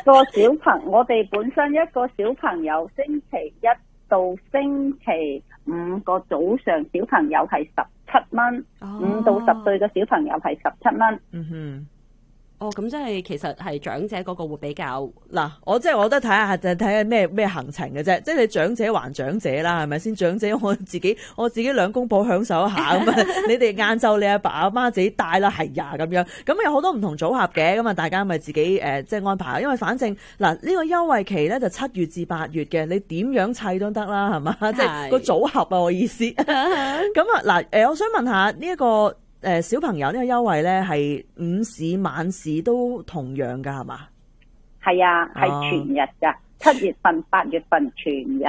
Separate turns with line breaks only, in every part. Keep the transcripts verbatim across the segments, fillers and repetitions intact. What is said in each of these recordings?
個小朋我哋本身一個小朋友星期一到星期五個早上小朋友係十七蚊，五到十歲嘅小朋友係十七蚊。
嗯哼。
哦，咁即係其實係長者嗰個會比較
嗱，我即係我覺得睇下就睇下咩咩行程嘅啫，即係你長者還長者啦，係咪先？長者我自己我自己兩公婆享受一下咁啊，你哋晏晝你阿爸阿媽自己帶啦，係呀咁樣，咁有好多唔同組合嘅，咁啊大家咪自己誒、呃、即係安排，因為反正嗱呢、呢個優惠期咧就七月至八月嘅，你點樣砌都得啦，係嘛？即係個組合啊，我意思。咁啊嗱誒，我想問下呢一、呢個。誒、呃，小朋友呢個優惠咧係午市晚市都同樣噶係嘛？
係啊，係全日噶，七、哦、月份、八月份全日。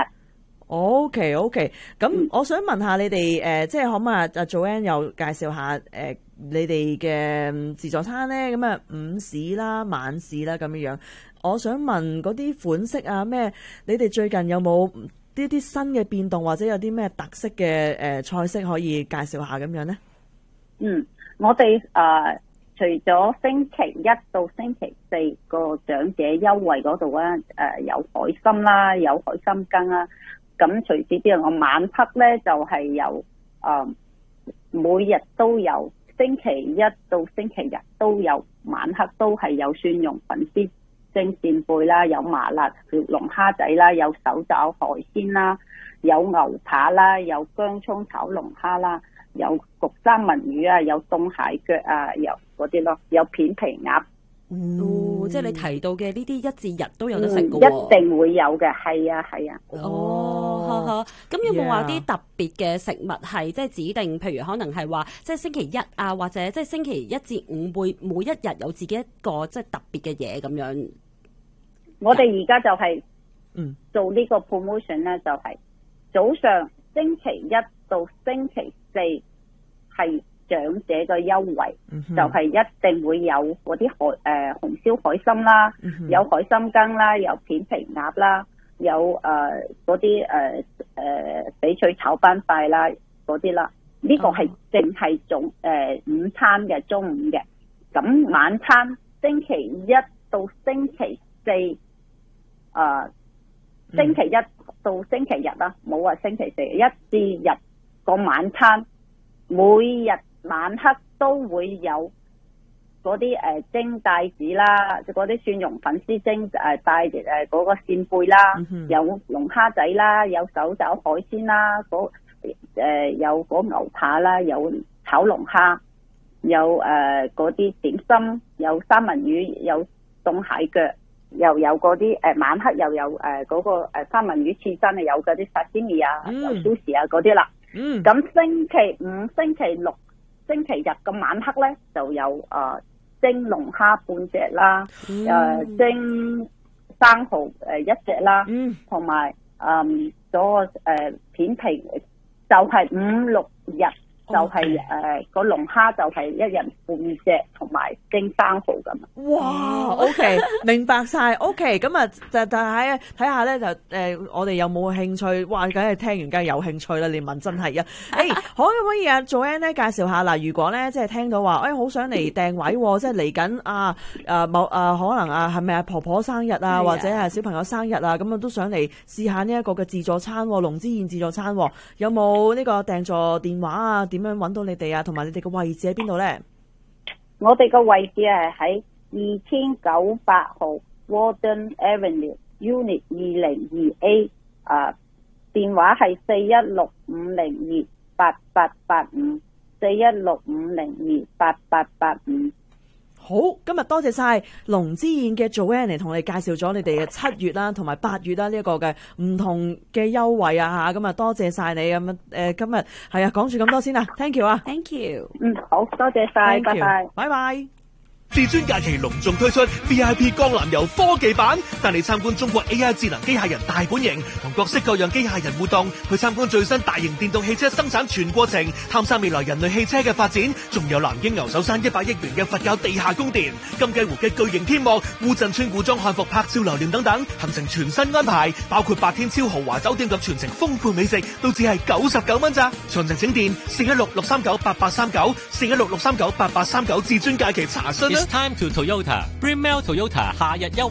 O K O K， 咁我想問下你哋誒、呃，即係可唔可以阿 Joanne 又介紹下誒、呃，你哋嘅自助餐咧？咁啊，午市啦、晚市啦咁樣樣。我想問嗰啲款式啊，咩？你哋最近有冇呢啲新嘅變動，或者有啲咩特色嘅誒、呃、菜式可以介紹下咁樣咧？
嗯，我哋誒、呃、除咗星期一到星期四個長者優惠嗰度咧，誒、呃、有海參啦，有海參羹啦。咁除此之外，我晚黑咧就係、是、有誒、呃、每日都有，星期一到星期日都有，晚黑都係有蒜蓉粉絲蒸扇貝啦，有麻辣小龍蝦仔啦，有手抓海鮮啦，有牛扒啦，有薑葱炒龍蝦啦。有焗三文魚啊，有凍蟹腳啊，有嗰啲咯，有片皮鴨。
哦，嗯、即係你提到嘅呢啲一至日都有得食嘅、
嗯，一定會有嘅，係啊，係啊。
哦，咁、哦、有冇話啲特別嘅食物係即係指定？譬如可能係話即係星期一啊，或者即係星期一至五會每一日有自己一個即係特別嘅嘢咁樣。
我哋而家就係、是、
嗯
做呢個 promotion 咧，就係早上星期一到星期四係長者嘅優惠，嗯、就係、是、一定會有嗰啲海誒、呃、紅燒海參啦、嗯，有海參羹啦，有片皮鴨啦，有誒嗰啲誒誒翡翠炒斑塊啦嗰啲啦。呢、這個係淨係總誒午餐嘅中午嘅。咁晚餐星期一到星期四誒、呃、星期一到星期日啦，冇話星期四，一至日。個晚餐每日晚黑都會有嗰啲誒蒸帶子啦，嗰啲蒜蓉粉絲蒸誒帶誒嗰個扇貝啦，嗯、有龍蝦仔啦，有手抓海鮮啦，嗰誒、呃、有嗰牛扒啦，有炒龍蝦，有誒嗰啲點心，有三文魚，有凍蟹腳，又有嗰啲誒晚黑又有誒嗰、呃嗰個誒三文魚刺身啊，有嗰啲沙西米啊，有 sushi 啊嗰啲啦。
嗯，
咁星期五、星期六、星期日嘅晚黑咧，就有誒、呃、蒸龍蝦半隻啦，誒、嗯呃、蒸生蠔誒一隻啦，同埋誒嗰個誒片皮，就係五六日就係誒個龍蝦就係一人半隻，同埋蒸生蠔咁。
哇 ，OK， 明白晒 ，OK， 咁啊就就睇睇下咧就誒、呃，我哋有冇興趣？哇，梗係聽完梗係有興趣啦！你問真係啊，誒、欸，可唔可以啊？Joanne 咧介紹下嗱，如果咧即係聽到話，誒、欸，好想嚟訂位，即係嚟緊啊誒某啊可能啊係咪啊婆婆生日啊，或者係小朋友生日啊，咁啊都想嚟試下呢一個嘅自助餐，龍之燕自助餐，有冇呢個訂座電話啊？點樣揾到你哋啊？同埋你哋嘅位置喺邊度咧？
我哋個位置係喺二千九百號 Warden Avenue Unit 二零二 A， 啊，電話係四一六五零二八八八五，四一六五零二八八八五。
好，今日多謝晒龍之燕嘅 Joanne 嚟同我哋介紹咗你哋嘅七月啦，同埋八月啦呢一個嘅唔同嘅優惠啊吓，咁啊多謝晒你咁誒，今日係啊講住咁多先啦 ，thank you 啊
，thank you，
嗯好，多謝晒，拜拜，
拜拜。
至尊假期隆重推出 V I P 江南遊科技版，帶你參觀中國 A I 智能機械人大本營，同各式各樣機械人互動，去參觀最新大型電動汽車生產全過程，探索未來人類汽車嘅發展，仲有南京牛首山一百億元嘅佛教地下宮殿、金雞湖嘅巨型天幕、烏鎮村古裝漢服拍照留念等等，行程全新安排，包括八天超豪華酒店及全程豐富美食，都只係九十九蚊咋。詳情請電四一六六三九八八三九，四一六六三九八八三九至尊假期查詢啦。
It's time to Toyota. Bring Mail Toyota 夏日優惠